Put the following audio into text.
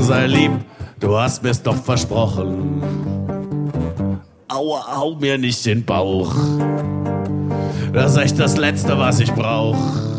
sei lieb, du hast mir's doch versprochen. Aua, hau mir nicht den Bauch. Das ist echt das Letzte, was ich brauch.